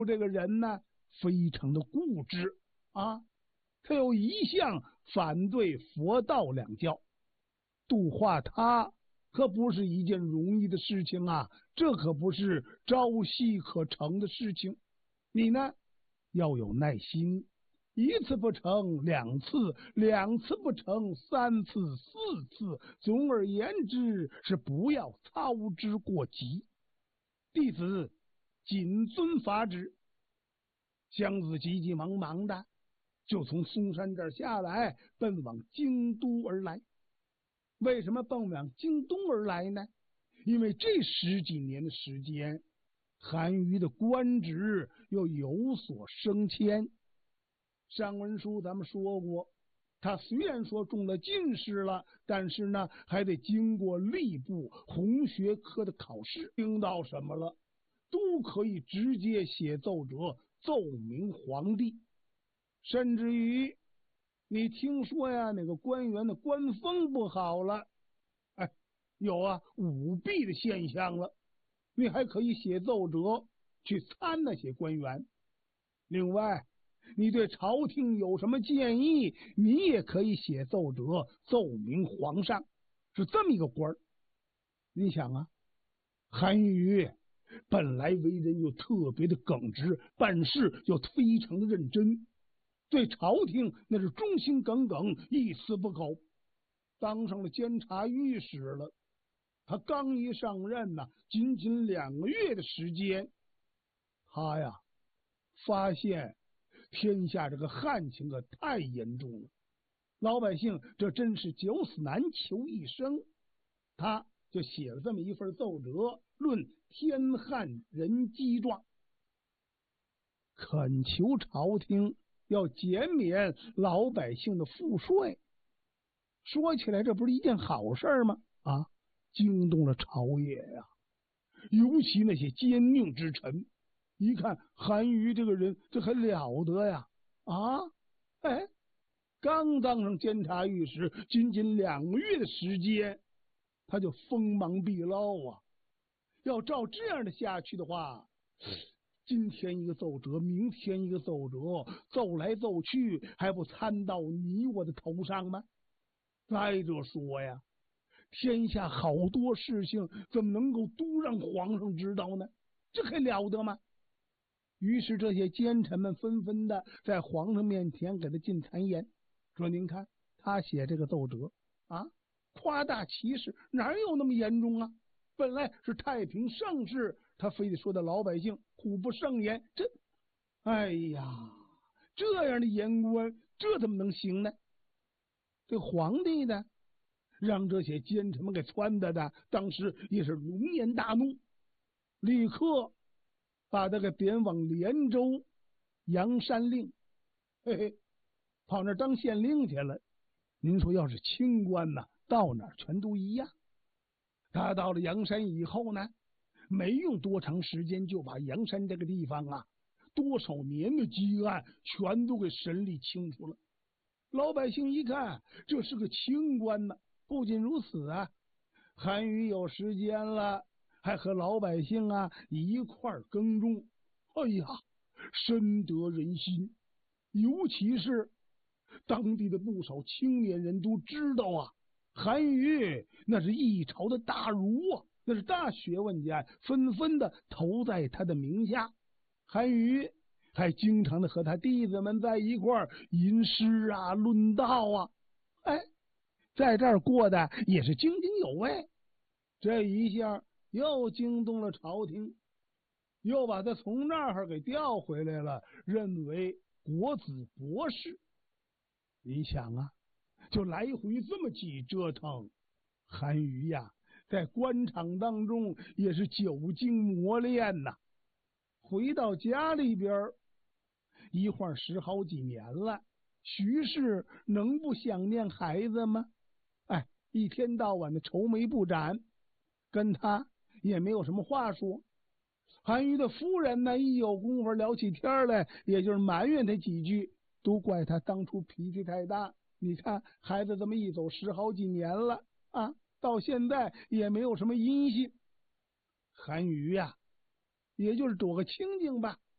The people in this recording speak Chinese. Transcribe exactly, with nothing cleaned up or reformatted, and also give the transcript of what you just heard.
这个人呢，非常的固执啊，他有一向反对佛道两教，度化他可不是一件容易的事情啊，这可不是朝夕可成的事情。你呢，要有耐心，一次不成两次，两次不成三次四次，总而言之是不要操之过急。弟子谨遵法旨。湘子急急忙忙的就从嵩山这儿下来，奔往京都而来。为什么奔往京都而来呢？因为这十几年的时间，韩愈的官职又有所升迁。上文书咱们说过，他虽然说中了进士了，但是呢，还得经过吏部红学科的考试，听到什么了，都可以直接写奏折奏明皇帝。甚至于你听说呀，哪个官员的官风不好了，哎，有啊舞弊的现象了，你还可以写奏折去参那些官员。另外，你对朝廷有什么建议，你也可以写奏折奏明皇上，是这么一个官儿。你想啊，韩愈本来为人又特别的耿直，办事又非常的认真，对朝廷那是忠心耿耿，一丝不苟。当上了监察御史了，他刚一上任呢，仅仅两个月的时间，他呀发现天下这个旱情可太严重了，老百姓这真是九死难求一生。他就写了这么一份奏折，论天旱人饥状，恳求朝廷要减免老百姓的赋税。说起来这不是一件好事吗？啊，惊动了朝野呀、啊，尤其那些奸佞之臣，一看韩愈这个人，这还了得呀！啊，哎，刚当上监察御史，仅仅两个月的时间，他就锋芒毕露啊！要照这样的下去的话，今天一个奏折，明天一个奏折，奏来奏去，还不参到你我的头上吗？再者说呀，天下好多事情怎么能够都让皇上知道呢？这还了得吗？于是这些奸臣们纷纷的在皇上面前给他进谗言，说您看他写这个奏折啊，夸大其词，哪有那么严重啊？本来是太平盛世，他非得说的老百姓苦不胜言，这，哎呀，这样的言官，这怎么能行呢？这皇帝呢，让这些奸臣们给撺掇的，当时也是龙颜大怒，立刻把他给贬往连州阳山令，嘿嘿，跑那当县令去了。您说要是清官呢，到哪儿全都一样。他到了阳山以后呢，没用多长时间就把阳山这个地方啊，多少年的积案全都给审理清楚了。老百姓一看，这是个清官呢。不仅如此啊，韩愈有时间了，还和老百姓啊一块儿耕种。哎呀，深得人心。尤其是当地的不少青年人都知道啊，韩愈那是一朝的大儒啊，那是大学问家，纷纷的投在他的名下。韩愈还经常的和他弟子们在一块儿吟诗啊、论道啊，哎，在这儿过得也是津津有味。这一下又惊动了朝廷，又把他从那儿给调回来了，认为国子博士。你想啊，就来回这么几折腾，韩愈呀，在官场当中也是久经磨练呐。回到家里边，一晃十好几年了，徐氏能不想念孩子吗？哎，一天到晚的愁眉不展，跟他也没有什么话说。韩愈的夫人呢，一有功夫聊起天来，也就是埋怨他几句，都怪他当初脾气太大。你看孩子这么一走十好几年了啊，到现在也没有什么音信。韩愈呀、啊，也就是躲个清静吧。